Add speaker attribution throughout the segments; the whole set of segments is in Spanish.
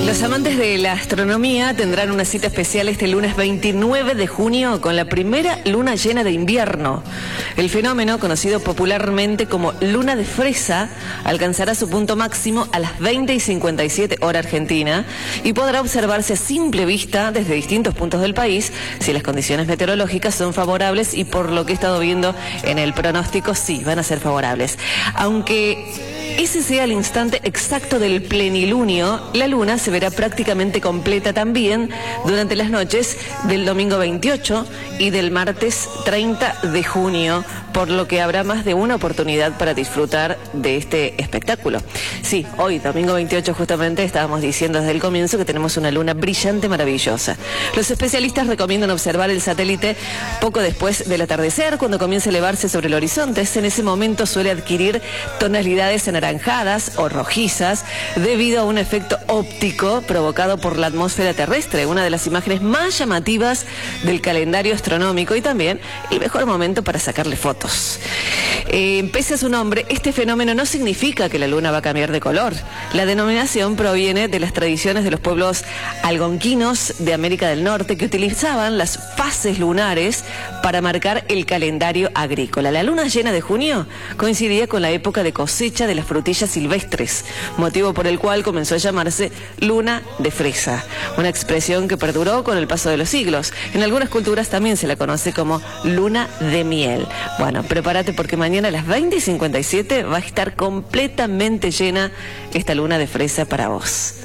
Speaker 1: Los amantes de la astronomía tendrán una cita especial este lunes 29 de junio con la primera luna llena de invierno. El fenómeno, conocido popularmente como luna de fresa, alcanzará su punto máximo a las 20:57 hora argentina y podrá observarse a simple vista desde distintos puntos del país si las condiciones meteorológicas son favorables, y por lo que he estado viendo en el pronóstico, sí, van a ser favorables. Aunque ese sea el instante exacto del plenilunio, la luna se verá prácticamente completa también durante las noches del domingo 28 y del martes 30 de junio, por lo que habrá más de una oportunidad para disfrutar de este espectáculo. Sí, hoy, domingo 28, justamente estábamos diciendo desde el comienzo que tenemos una luna brillante, maravillosa. Los especialistas recomiendan observar el satélite poco después del atardecer, cuando comienza a elevarse sobre el horizonte. En ese momento suele adquirir tonalidades anaranjadas o rojizas debido a un efecto óptico provocado por la atmósfera terrestre, una de las imágenes más llamativas del calendario astronómico y también el mejor momento para sacarle fotos. Pese a su nombre, este fenómeno no significa que la luna va a cambiar de color. La denominación proviene de las tradiciones de los pueblos algonquinos de América del Norte, que utilizaban las fases lunares para marcar el calendario agrícola. La luna llena de junio coincidía con la época de cosecha de las frutillas silvestres, motivo por el cual comenzó a llamarse luna de fresa, una expresión que perduró con el paso de los siglos. En algunas culturas también se la conoce como luna de miel. Bueno, prepárate porque mañana a las 20:57 va a estar completamente llena esta luna de fresa para vos.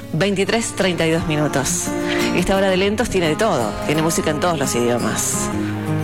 Speaker 1: 23:32 minutos. Esta hora de lentos tiene de todo, tiene música en todos los idiomas.